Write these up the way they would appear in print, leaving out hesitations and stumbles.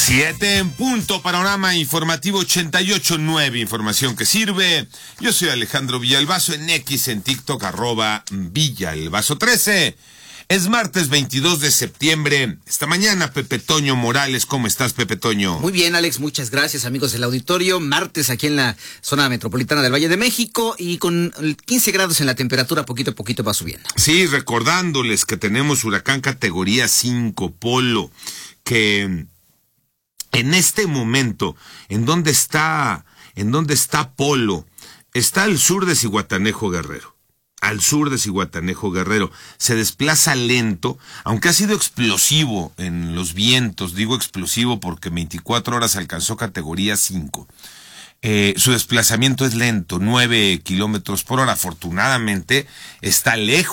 7 en punto, panorama informativo 88.9, información que sirve. Yo soy Alejandro Villalbazo en X, en TikTok, @Villalbazo13. Es martes 22 de septiembre. Esta mañana, Pepe Toño Morales. ¿Cómo estás, Pepe Toño? Muy bien, Alex. Muchas gracias, amigos del auditorio. Martes aquí en la zona metropolitana del Valle de México y con 15 grados en la temperatura, poquito a poquito va subiendo. Sí, recordándoles que tenemos huracán categoría 5, Polo, que en este momento, ¿en dónde está Polo? Está al sur de Zihuatanejo, Guerrero. Al sur de Zihuatanejo, Guerrero. Se desplaza lento, aunque ha sido explosivo en los vientos. Digo explosivo porque 24 horas alcanzó categoría 5. Su desplazamiento es lento, 9 kilómetros por hora. Afortunadamente, está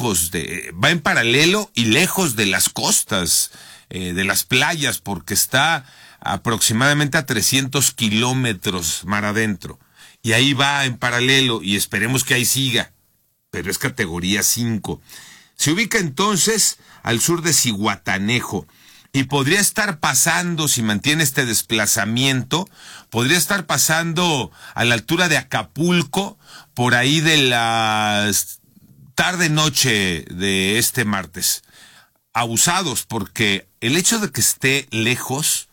va en paralelo y lejos de las costas, de las playas, porque está aproximadamente a 300 kilómetros mar adentro. Y ahí va en paralelo y esperemos que ahí siga. Pero es categoría 5. Se ubica entonces al sur de Zihuatanejo y podría estar pasando, si mantiene este desplazamiento, podría estar pasando a la altura de Acapulco, por ahí de la tarde-noche de este martes. Abusados, porque el hecho de que esté lejos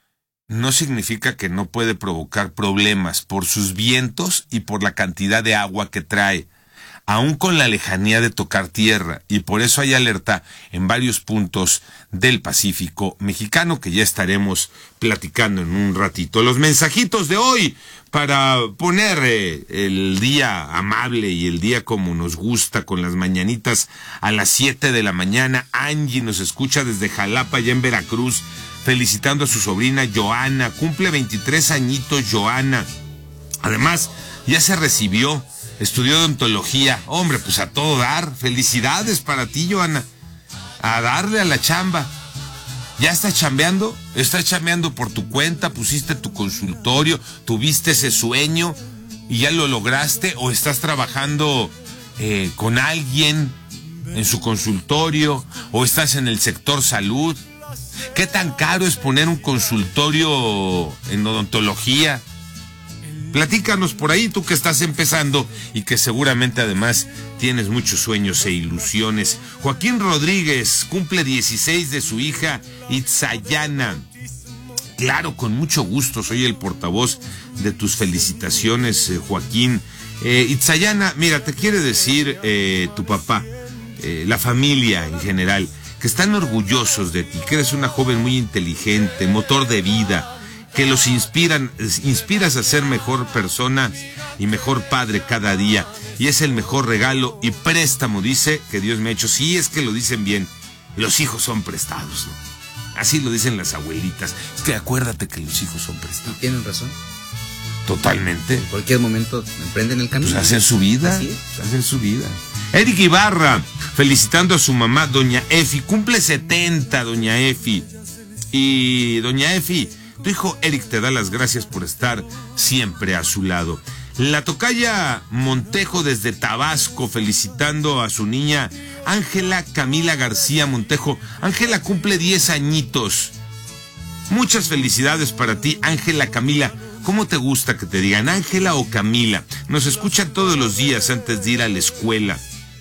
no significa que no puede provocar problemas por sus vientos y por la cantidad de agua que trae, aún con la lejanía de tocar tierra, y por eso hay alerta en varios puntos del Pacífico mexicano que ya estaremos platicando en un ratito. Los mensajitos de hoy para poner el día amable y el día como nos gusta, con las mañanitas a las 7 de la mañana. Angie nos escucha desde Jalapa, allá en Veracruz, felicitando a su sobrina Joana. Cumple 23 añitos Joana. Además, ya se recibió. Estudió odontología. Hombre, pues a todo dar. Felicidades para ti, Joana. A darle a la chamba. ¿Ya estás chambeando? ¿Estás chambeando por tu cuenta? ¿Pusiste tu consultorio? ¿Tuviste ese sueño y ya lo lograste? ¿O estás trabajando con alguien en su consultorio? ¿O estás en el sector salud? ¿Qué tan caro es poner un consultorio en odontología? Platícanos por ahí, tú que estás empezando y que seguramente además tienes muchos sueños e ilusiones. Joaquín Rodríguez cumple 16 de su hija Itzayana. Claro, con mucho gusto, soy el portavoz de tus felicitaciones, Joaquín. Itzayana, mira, te quiere decir tu papá, la familia en general, que están orgullosos de ti, que eres una joven muy inteligente, motor de vida, que los inspiras a ser mejor persona y mejor padre cada día. Y es el mejor regalo y préstamo, dice, que Dios me ha hecho. Sí, es que lo dicen bien, los hijos son prestados, ¿no? Así lo dicen las abuelitas. Es que acuérdate que los hijos son prestados. ¿Y tienen razón? Totalmente. En cualquier momento emprenden el camino. Pues hacen su vida. Así es. Hacen su vida. Eric Ibarra, felicitando a su mamá, doña Efi. Cumple 70, doña Efi. Y doña Efi, tu hijo Eric te da las gracias por estar siempre a su lado. La tocaya Montejo desde Tabasco, felicitando a su niña Ángela Camila García Montejo. Ángela cumple 10 añitos. Muchas felicidades para ti, Ángela Camila. ¿Cómo te gusta que te digan Ángela o Camila? Nos escuchan todos los días antes de ir a la escuela.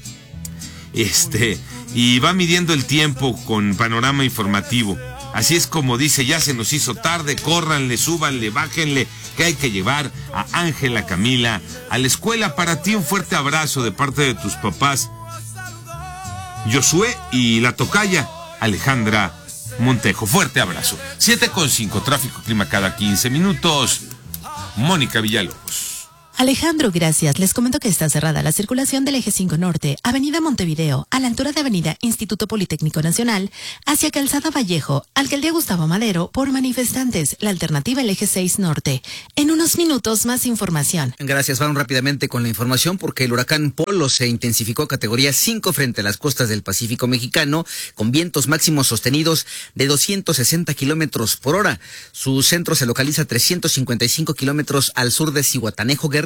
Y va midiendo el tiempo con panorama informativo. Así es como dice, ya se nos hizo tarde, córranle, súbanle, bájenle, que hay que llevar a Ángela Camila a la escuela. Para ti un fuerte abrazo de parte de tus papás, Josué, y la tocaya Alejandra Montejo. Fuerte abrazo. 7:05, tráfico, clima cada 15 minutos. Mónica Villalobos. Alejandro, gracias. Les comento que está cerrada la circulación del Eje 5 Norte, Avenida Montevideo, a la altura de Avenida Instituto Politécnico Nacional, hacia Calzada Vallejo, Alcaldía Gustavo Madero, por manifestantes. La alternativa, el Eje 6 Norte. En unos minutos, más información. Gracias, vamos rápidamente con la información porque el huracán Polo se intensificó a categoría 5 frente a las costas del Pacífico mexicano, con vientos máximos sostenidos de 260 kilómetros por hora. Su centro se localiza a 355 kilómetros al sur de Zihuatanejo, Guerrero.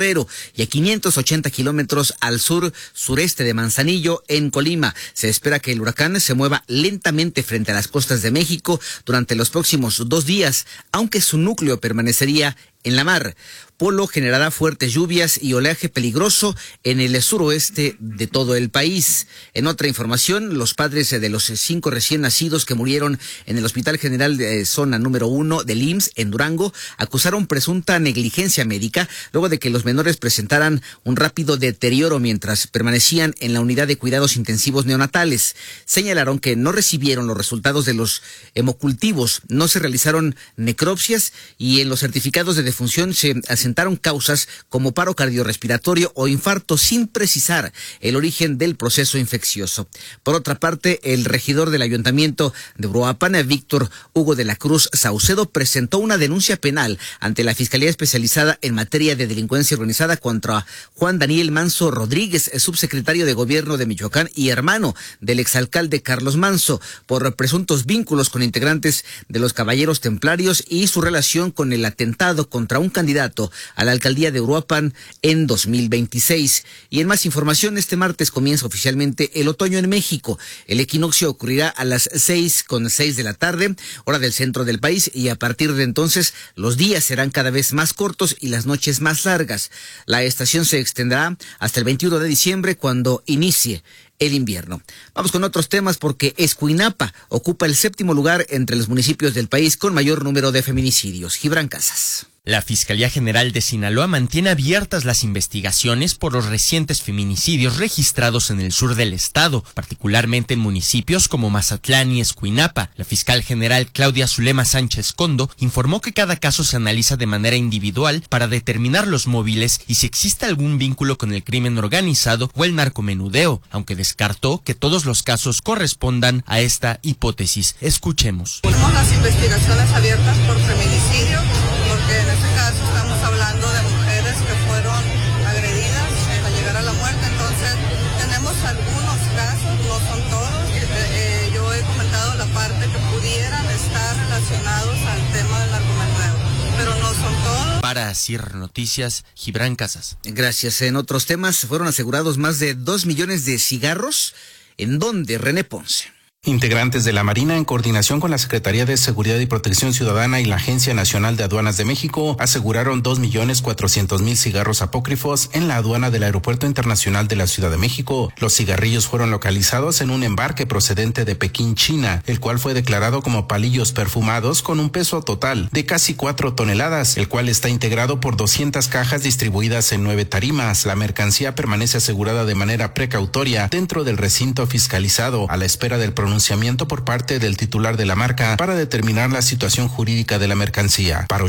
Guerrero y a 580 kilómetros al sur-sureste de Manzanillo, en Colima. Se espera que el huracán se mueva lentamente frente a las costas de México durante los próximos 2 días, aunque su núcleo permanecería en la mar. Polo generará fuertes lluvias y oleaje peligroso en el suroeste de todo el país. En otra información, los padres de los 5 recién nacidos que murieron en el Hospital General de Zona número 1 del IMSS en Durango acusaron presunta negligencia médica luego de que los menores presentaran un rápido deterioro mientras permanecían en la unidad de cuidados intensivos neonatales. Señalaron que no recibieron los resultados de los hemocultivos, no se realizaron necropsias y en los certificados de defunción se asentaron causas como paro cardiorrespiratorio o infarto sin precisar el origen del proceso infeccioso. Por otra parte, el regidor del Ayuntamiento de Uruapan, Víctor Hugo de la Cruz Saucedo, presentó una denuncia penal ante la Fiscalía Especializada en materia de delincuencia organizada contra Juan Daniel Manso Rodríguez, subsecretario de Gobierno de Michoacán y hermano del exalcalde Carlos Manso, por presuntos vínculos con integrantes de los Caballeros Templarios y su relación con el atentado contra un candidato a la alcaldía de Uruapan en 2026. Y en más información, este martes comienza oficialmente el otoño en México. El equinoccio ocurrirá a las 6:06 de la tarde, hora del centro del país, y a partir de entonces los días serán cada vez más cortos y las noches más largas. La estación se extenderá hasta el 21 de diciembre, cuando inicie el invierno. Vamos con otros temas, porque Escuinapa ocupa el 7º lugar entre los municipios del país con mayor número de feminicidios. Gibran Casas. La Fiscalía General de Sinaloa mantiene abiertas las investigaciones por los recientes feminicidios registrados en el sur del estado, particularmente en municipios como Mazatlán y Escuinapa. La fiscal general Claudia Zulema Sánchez Condo informó que cada caso se analiza de manera individual para determinar los móviles y si existe algún vínculo con el crimen organizado o el narcomenudeo, aunque descartó que todos los casos correspondan a esta hipótesis. Escuchemos. Tenemos las investigaciones abiertas por feminicidio, porque en este caso estamos hablando de mujeres que fueron agredidas hasta llegar a la muerte. Entonces tenemos algunos casos, no son todos. Yo he comentado la parte que pudieran estar relacionados al tema del narcomenudeo, pero no son todos. Para CIR Noticias, Gibran Casas. Gracias. En otros temas, fueron asegurados más de 2 millones de cigarros. ¿En dónde, René Ponce? Integrantes de la Marina, en coordinación con la Secretaría de Seguridad y Protección Ciudadana y la Agencia Nacional de Aduanas de México, aseguraron 2.400.000 cigarros apócrifos en la aduana del Aeropuerto Internacional de la Ciudad de México. Los cigarrillos fueron localizados en un embarque procedente de Pekín, China, el cual fue declarado como palillos perfumados con un peso total de casi 4 toneladas, el cual está integrado por 200 cajas distribuidas en 9 tarimas. La mercancía permanece asegurada de manera precautoria dentro del recinto fiscalizado, a la espera del pronunciamiento por parte del titular de la marca para determinar la situación jurídica de la mercancía. Para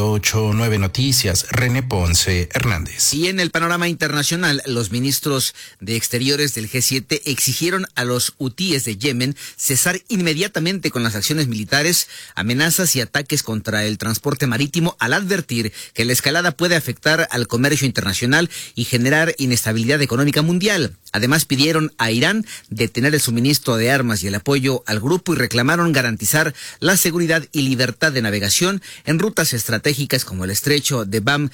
88.9 Noticias, René Ponce Hernández. Y en el panorama internacional, los ministros de Exteriores del G7 exigieron a los hutíes de Yemen cesar inmediatamente con las acciones militares, amenazas y ataques contra el transporte marítimo, al advertir que la escalada puede afectar al comercio internacional y generar inestabilidad económica mundial. Además, pidieron a Irán detener el suministro de armas y el apoyo al grupo y reclamaron garantizar la seguridad y libertad de navegación en rutas estratégicas como el estrecho de Bab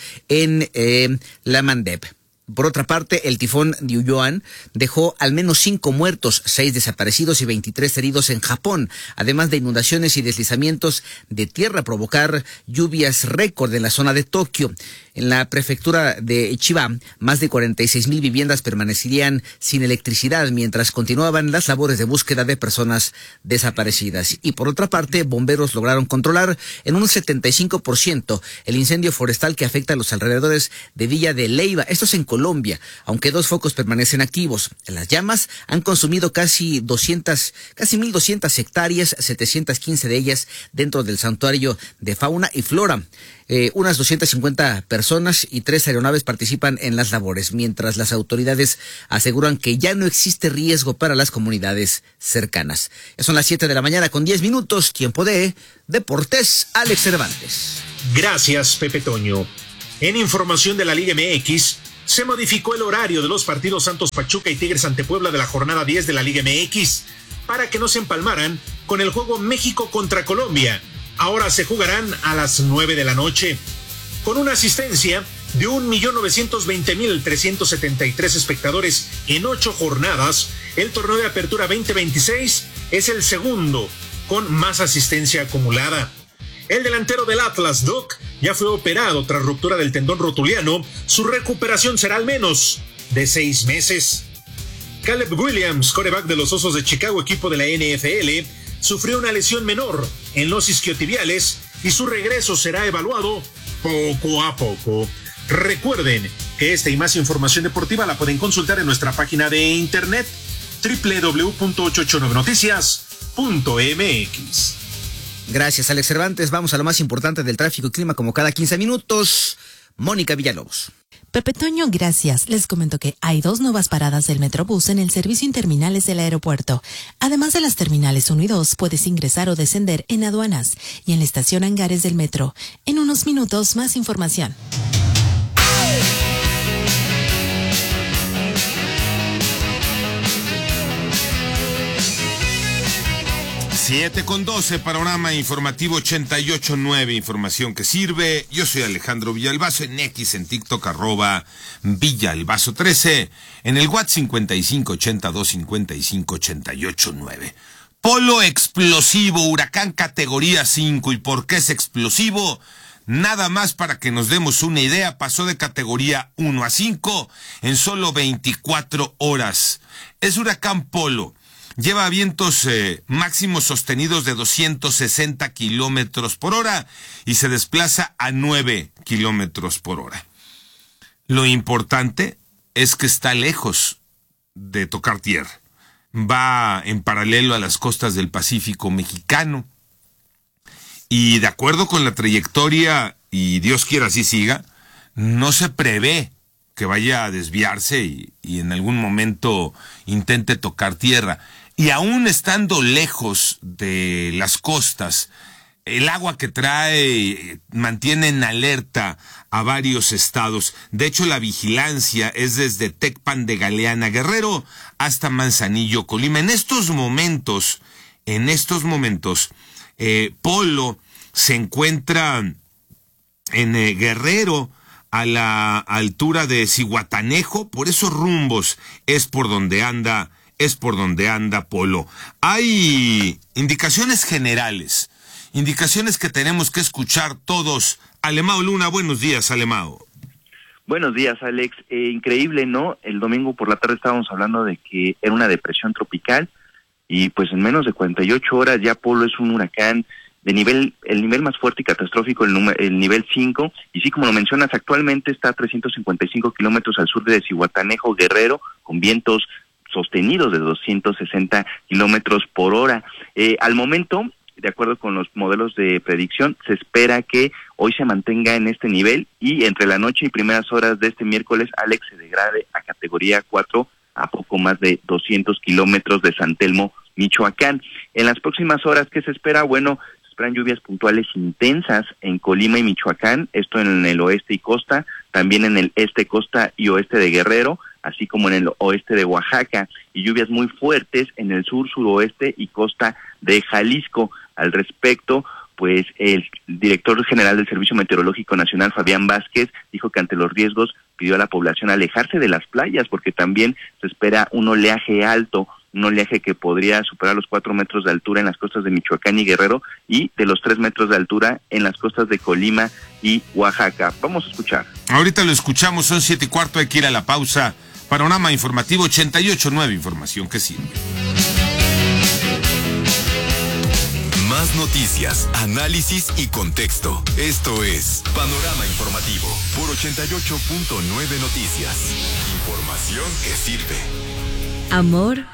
en la Mandeb. Por otra parte, el tifón Diuyuan dejó al menos 5 muertos, 6 desaparecidos y 23 heridos en Japón, además de inundaciones y deslizamientos de tierra provocar lluvias récord en la zona de Tokio. En la prefectura de Chiba, más de 46,000 viviendas permanecerían sin electricidad mientras continuaban las labores de búsqueda de personas desaparecidas. Y por otra parte, bomberos lograron controlar en un 75% el incendio forestal que afecta a los alrededores de Villa de Leyva. Esto es en Colombia, aunque 2 focos permanecen activos. Las llamas han consumido casi 1,200 hectáreas, 715 de ellas dentro del santuario de fauna y flora. Unas 250 personas y 3 aeronaves participan en las labores, mientras las autoridades aseguran que ya no existe riesgo para las comunidades cercanas. Ya son las 7 de la mañana con 10 minutos, tiempo de Deportes. Alex Cervantes. Gracias, Pepe Toño. En información de la Liga MX, se modificó el horario de los partidos Santos Pachuca y Tigres ante Puebla de la jornada 10 de la Liga MX para que no se empalmaran con el juego México contra Colombia. Ahora se jugarán a las 9 de la noche. Con una asistencia de 1.920.373 espectadores en 8 jornadas, el torneo de apertura 2026 es el segundo con más asistencia acumulada. El delantero del Atlas, Duck, ya fue operado tras ruptura del tendón rotuliano. Su recuperación será al menos de 6 meses. Caleb Williams, quarterback de los Osos de Chicago, equipo de la NFL, sufrió una lesión menor en los isquiotibiales y su regreso será evaluado poco a poco. Recuerden que esta y más información deportiva la pueden consultar en nuestra página de internet www.889noticias.mx. Gracias, Alex Cervantes. Vamos a lo más importante del tráfico y clima como cada 15 minutos. Mónica Villalobos. Pepe Toño, gracias. Les comento que hay 2 nuevas paradas del Metrobús en el servicio interminales del aeropuerto. Además de las terminales 1 y 2, puedes ingresar o descender en aduanas y en la estación Hangares del metro. En unos minutos, más información. 7:12, panorama informativo 88.9, información que sirve. Yo soy Alejandro Villalbazo, en X, en TikTok, @Villalbazo13, en el WhatsApp 5582558889. Polo explosivo, huracán categoría 5. ¿Y por qué es explosivo? Nada más para que nos demos una idea, pasó de categoría 1 a 5 en solo 24 horas. Es huracán Polo. Lleva vientos máximos sostenidos de 260 kilómetros por hora y se desplaza a 9 kilómetros por hora. Lo importante es que está lejos de tocar tierra. Va en paralelo a las costas del Pacífico mexicano. Y de acuerdo con la trayectoria, y Dios quiera así siga, no se prevé que vaya a desviarse y en algún momento intente tocar tierra. Y aún estando lejos de las costas, el agua que trae mantiene en alerta a varios estados. De hecho, la vigilancia es desde Tecpan de Galeana, Guerrero, hasta Manzanillo, Colima. En estos momentos, Polo se encuentra en Guerrero, a la altura de Zihuatanejo. Por esos rumbos es por donde anda Polo. Hay indicaciones generales, indicaciones que tenemos que escuchar todos. Alemao Luna, buenos días, Alemao. Buenos días, Alex. Increíble, ¿no? El domingo por la tarde estábamos hablando de que era una depresión tropical y pues en menos de 48 horas ya Polo es un huracán de el nivel más fuerte y catastrófico, el nivel 5, y sí, como lo mencionas, actualmente está a 355 kilómetros al sur de Zihuatanejo, Guerrero, con vientos sostenidos de 260 kilómetros por hora. Al momento, de acuerdo con los modelos de predicción, se espera que hoy se mantenga en este nivel y entre la noche y primeras horas de este miércoles, Alex, se degrade a categoría 4 a poco más de 200 kilómetros de San Telmo, Michoacán. En las próximas horas, ¿qué se espera? Bueno, se esperan lluvias puntuales intensas en Colima y Michoacán, esto en el oeste y costa, también en el este, costa y oeste de Guerrero, así como en el oeste de Oaxaca, y lluvias muy fuertes en el sur, suroeste y costa de Jalisco. Al respecto, pues el director general del Servicio Meteorológico Nacional, Fabián Vázquez, dijo que ante los riesgos pidió a la población alejarse de las playas, porque también se espera un oleaje alto, un oleaje que podría superar los 4 metros de altura en las costas de Michoacán y Guerrero, y de los 3 metros de altura en las costas de Colima y Oaxaca. Vamos a escuchar. Ahorita lo escuchamos, son 7:15, hay que ir a la pausa. Panorama informativo 88.9, información que sirve. Más noticias, análisis y contexto. Esto es Panorama Informativo por 88.9 Noticias. Información que sirve. Amor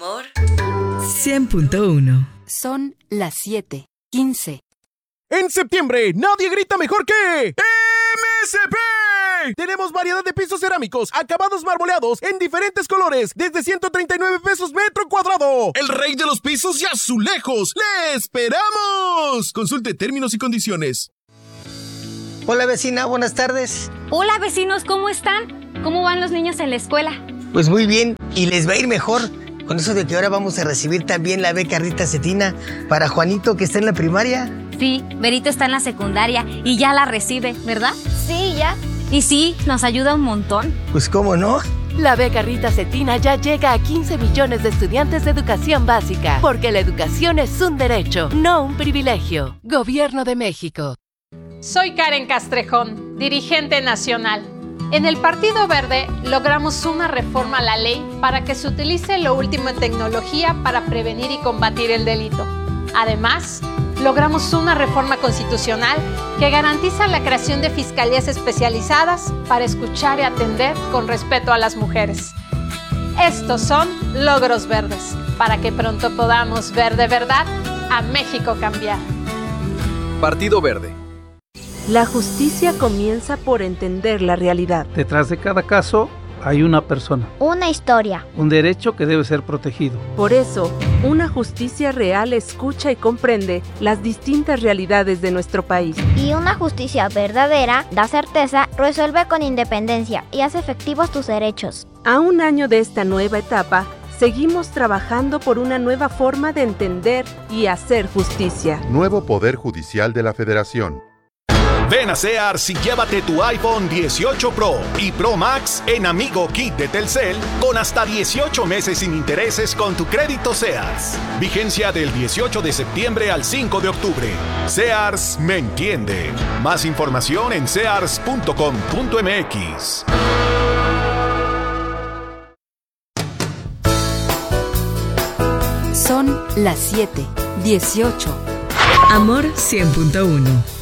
100.1. Son las 7:15. En septiembre, nadie grita mejor que MSP. Tenemos variedad de pisos cerámicos, acabados marmoleados en diferentes colores, desde 139 pesos metro cuadrado. El rey de los pisos y azulejos. ¡Le esperamos! Consulte términos y condiciones. Hola, vecina, buenas tardes. Hola, vecinos, ¿cómo están? ¿Cómo van los niños en la escuela? Pues muy bien, y les va a ir mejor con eso de que ahora vamos a recibir también la beca Rita Cetina para Juanito, que está en la primaria. Sí, Berito está en la secundaria y ya la recibe, ¿verdad? Sí, ya. Y sí, nos ayuda un montón. Pues cómo no. La beca Rita Cetina ya llega a 15 millones de estudiantes de educación básica, porque la educación es un derecho, no un privilegio. Gobierno de México. Soy Karen Castrejón, dirigente nacional. En el Partido Verde logramos una reforma a la ley para que se utilice lo último en tecnología para prevenir y combatir el delito. Además, logramos una reforma constitucional que garantiza la creación de fiscalías especializadas para escuchar y atender con respeto a las mujeres. Estos son logros verdes, para que pronto podamos ver de verdad a México cambiar. Partido Verde. La justicia comienza por entender la realidad. Detrás de cada caso hay una persona. Una historia. Un derecho que debe ser protegido. Por eso, una justicia real escucha y comprende las distintas realidades de nuestro país. Y una justicia verdadera da certeza, resuelve con independencia y hace efectivos tus derechos. A un año de esta nueva etapa, seguimos trabajando por una nueva forma de entender y hacer justicia. Nuevo Poder Judicial de la Federación. Ven a Sears y llévate tu iPhone 18 Pro y Pro Max en Amigo Kit de Telcel con hasta 18 meses sin intereses con tu crédito Sears. Vigencia del 18 de septiembre al 5 de octubre. Sears me entiende. Más información en sears.com.mx. Son las 7:18. Amor 100.1.